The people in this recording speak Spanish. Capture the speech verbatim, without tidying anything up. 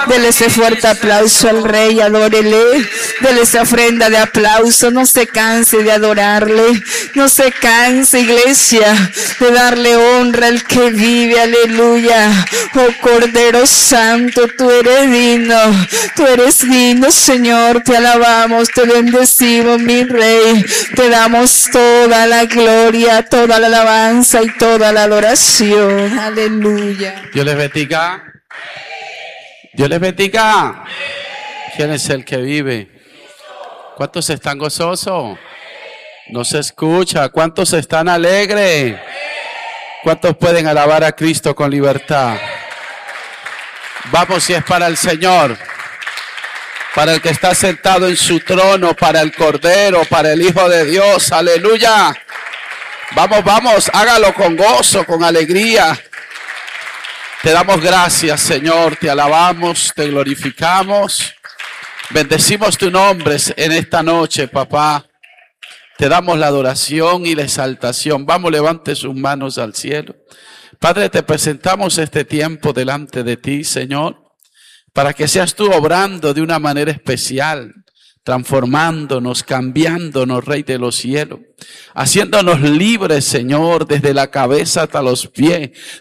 Dele ese fuerte aplauso al Rey, adórele. Dele esa ofrenda de aplauso. No se canse de adorarle. No se canse, iglesia, de darle honra al que vive. Aleluya. Oh Cordero Santo, tú eres digno. Tú eres digno, Señor. Te alabamos, te bendecimos, mi Rey. Te damos toda la gloria, toda la alabanza y toda la adoración. Aleluya. Dios les bendiga. Dios les bendiga. ¿Quién es el que vive? ¿Cuántos están gozosos? No se escucha. ¿Cuántos están alegres? ¿Cuántos pueden alabar a Cristo con libertad? Vamos, si es para el Señor, para el que está sentado en su trono, para el Cordero, para el Hijo de Dios. Aleluya. Vamos, vamos, hágalo con gozo, con alegría. Te damos gracias, Señor, te alabamos, te glorificamos. Bendecimos tu nombre en esta noche, papá. Te damos la adoración y la exaltación. Vamos, levante sus manos al cielo. Padre, te presentamos este tiempo delante de ti, Señor, para que seas tú obrando de una manera especial, transformándonos, cambiándonos, Rey de los cielos, haciéndonos libres, Señor, desde la cabeza hasta los pies,